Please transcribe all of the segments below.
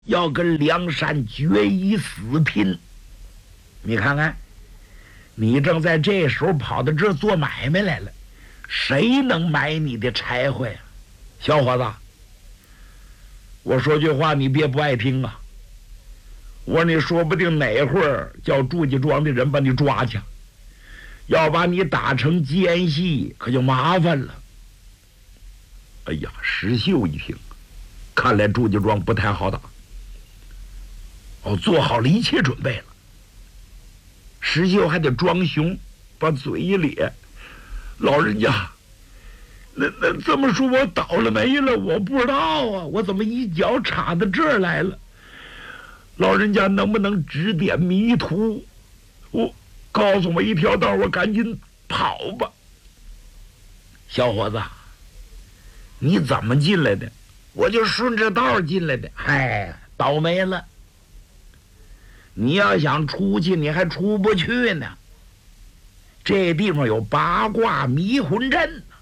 要跟梁山决一死拼。你看看，你正在这时候跑到这做买卖来了，谁能买你的柴火呀？小伙子，我说句话你别不爱听啊。我说你说不定哪会儿叫祝家庄的人把你抓去，要把你打成奸细可就麻烦了。哎呀，石秀一听，看来祝家庄不太好打，做好了一切准备了。石秀还得装凶，把嘴一咧：“老人家，那这么说我倒了霉了，我不知道啊，我怎么一脚插到这儿来了？老人家能不能指点迷途？我告诉我一条道，我赶紧跑吧。”小伙子，你怎么进来的？我就顺着道进来的。哎，倒霉了！你要想出去，你还出不去呢。这地方有八卦迷魂阵呢。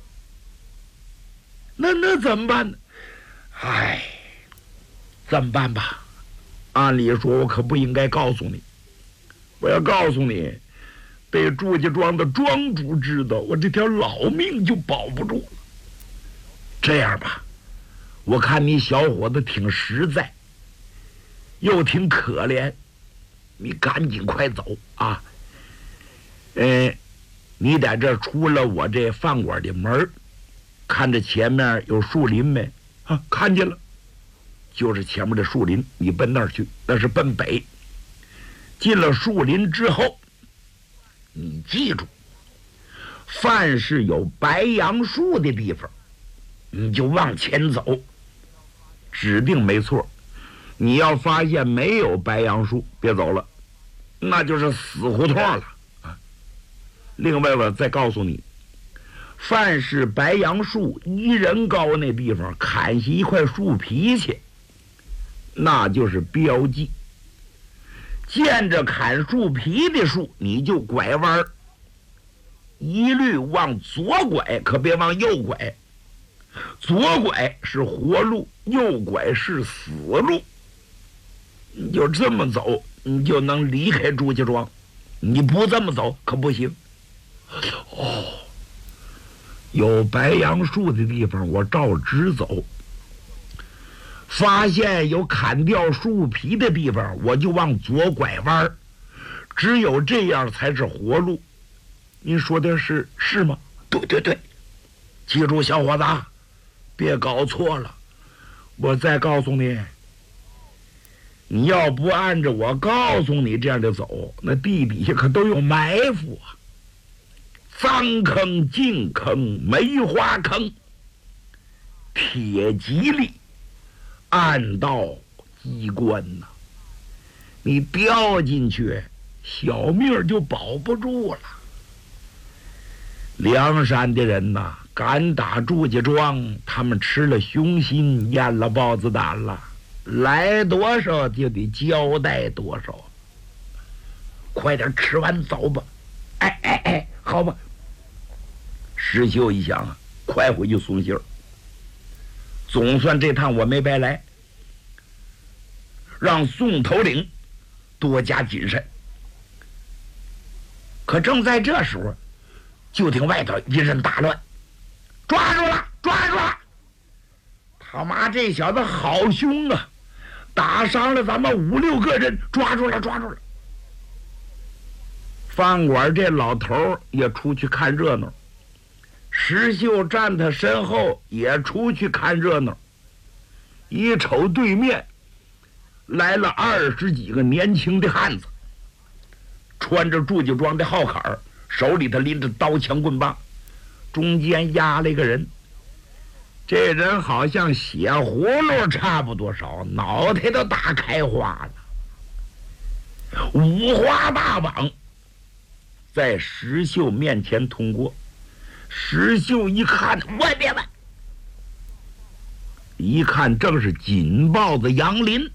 那怎么办呢？哎，怎么办吧？按理说我可不应该告诉你，我要告诉你，被祝家庄的庄主知道，我这条老命就保不住了。这样吧，我看你小伙子挺实在，又挺可怜，你赶紧快走啊！你在这出了我这饭馆的门，看着前面有树林没？啊，看见了，就是前面的树林，你奔那儿去，那是奔北。进了树林之后，你记住，凡是有白杨树的地方，你就往前走，指定没错。你要发现没有白杨树，别走了，那就是死胡同了啊。另外我再告诉你，凡是白杨树1人高那地方砍下一块树皮去，那就是标记。见着砍树皮的树，你就拐弯，一律往左拐，可别往右拐。左拐是活路，右拐是死路。你就这么走，你就能离开祝家庄。你不这么走可不行。有白杨树的地方我照直走，发现有砍掉树皮的地方我就往左拐弯，只有这样才是活路。您说的是吗？对，记住小伙子，别搞错了。我再告诉你，你要不按照我告诉你这样的走，那地底下可都有埋伏啊，脏坑、净坑、梅花坑、铁蒺藜、暗道机关呐，你掉进去，小命就保不住了。梁山的人呐，敢打祝家庄，他们吃了雄心，咽了豹子胆了，来多少就得交代多少。快点吃完走吧。哎，好吧。石秀一想啊，快回去松信儿，总算这趟我没白来，让宋头领多加谨慎。可正在这时候，就听外头一阵大乱，抓住了！他妈这小子好凶啊，打伤了咱们5、6个人，抓住了！饭馆这老头也出去看热闹，石秀站他身后也出去看热闹。一瞅对面来了20几个年轻的汉子，穿着祝家庄的号坎儿，手里头拎着刀枪棍棒，中间压了一个人。这人好像血葫芦差不多少，脑袋都打开花了，五花大绑，在石秀面前通过。石秀一看，外边了，一看正是锦豹子杨林。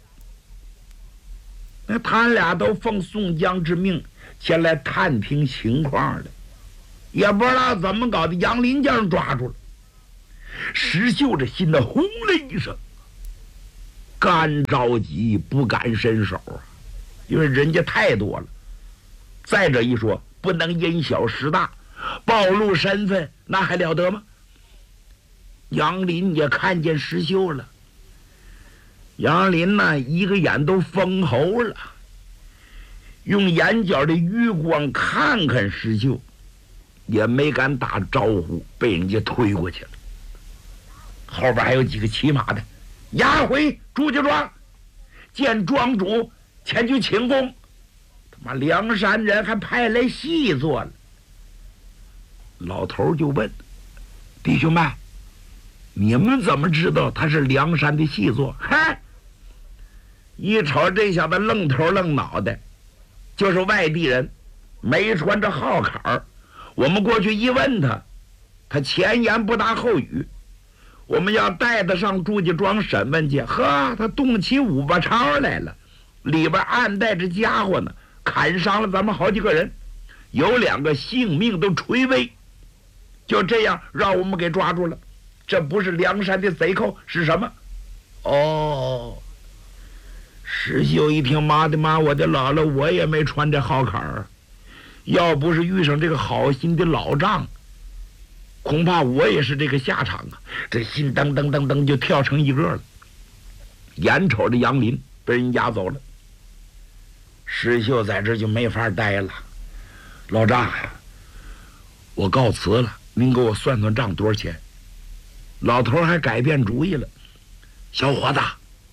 那他俩都奉宋江之命前来探听情况的，也不知道怎么搞的，杨林将人抓住了。石秀这心呢轰了一声， 干着急不敢伸手啊，因为人家太多了。再者一说，不能因小失大，暴露身份那还了得吗？杨林也看见石秀了，杨林呢一个眼都封喉了，用眼角的余光看看石秀，也没敢打招呼，被人家推过去了。后边还有几个骑马的，押回朱家庄，见庄主前去请功。他妈梁山人还派来细作了。老头就问弟兄们，你们怎么知道他是梁山的细作？嗨，一瞅这小子愣头愣脑袋，就是外地人，没穿着号坎儿。我们过去一问他，他前言不搭后语。我们要带他上朱家庄审问去，呵，他动起五八抄来了，里边暗带着家伙呢，砍伤了咱们好几个人，有2个性命都垂危。就这样让我们给抓住了，这不是梁山的贼寇是什么？哦，石秀一听，妈的妈，我的姥姥，我也没穿这号坎儿，要不是遇上这个好心的老丈，恐怕我也是这个下场啊！这心噔噔噔噔就跳成一个了。眼瞅着杨林被人押走了，石秀在这就没法待了。老丈，我告辞了，您给我算算账多少钱？老头还改变主意了，小伙子，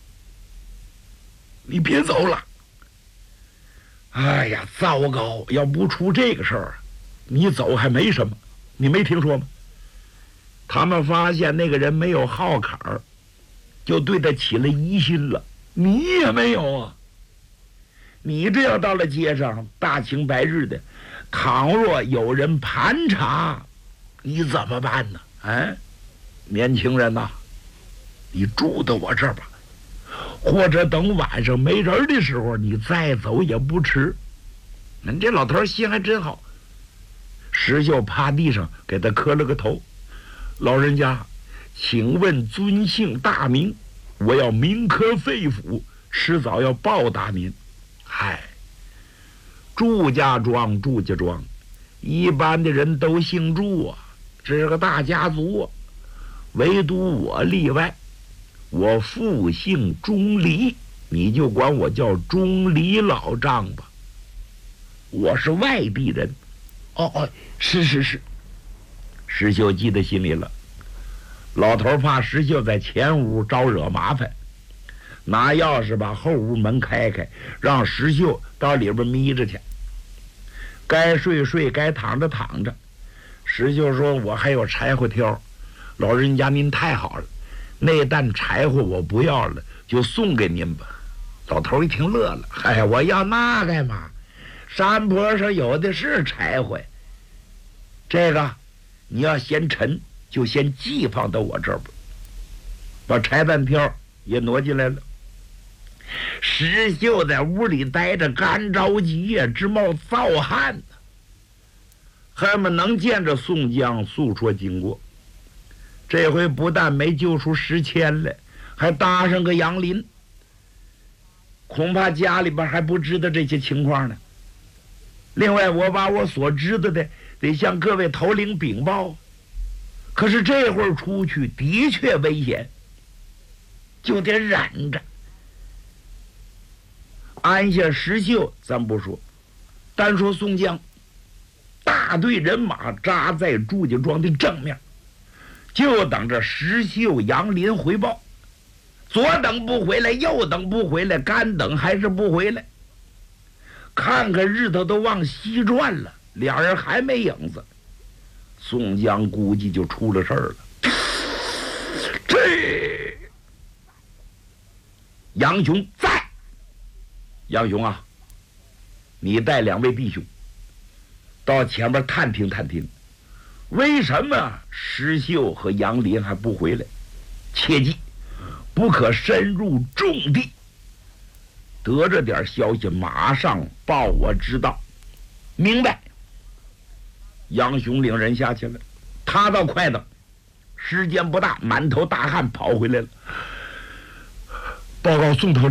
你别走了。哎呀，糟糕！要不出这个事儿，你走还没什么，你没听说吗？他们发现那个人没有号坎儿，就对他起了疑心了。你也没有啊？你这要到了街上，大清白日的，倘若有人盘查，你怎么办呢？哎，年轻人呐，你住到我这儿吧，或者等晚上没人的时候，你再走也不迟。人这老头心还真好。石秀趴地上给他磕了个头。老人家，请问尊姓大名？我要铭刻肺腑，迟早要报答您。嗨，祝家庄，祝家庄，一般的人都姓祝啊，这是个大家族啊，唯独我例外。我父姓钟离，你就管我叫钟离老丈吧。我是外地人。哦，是。石秀记在心里了。老头怕石秀在前屋招惹麻烦，拿钥匙把后屋门开开，让石秀到里边眯着去，该睡睡，该躺着躺着。石秀说：“我还有柴火挑，老人家您太好了，那担柴火我不要了，就送给您吧。”老头一听乐了：“嗨，我要那干嘛？山坡上有的是柴火，这个你要嫌沉，就先寄放到我这儿吧。”把柴担挑也挪进来了。石秀在屋里待着，干着急呀，直冒燥汗呢。他们能见着宋江诉说经过，这回不但没救出石谦来，还搭上个杨林，恐怕家里边还不知道这些情况呢。另外，我把我所知道的得向各位头领禀报，可是这会儿出去的确危险，就得忍着。安下石秀咱不说，单说宋江，大队人马扎在祝家庄的正面，就等着石秀、杨林回报。左等不回来，右等不回来，干等还是不回来。看看日头都往西转了，俩人还没影子。宋江估计就出了事儿了。这杨雄在，杨雄啊，你带2位弟兄到前面探听探听，为什么石秀和杨林还不回来？切记不可深入重地，得着点消息马上报我知道。明白。杨雄领人下去了，他倒快的，时间不大，满头大汗跑回来了。 报告宋头领。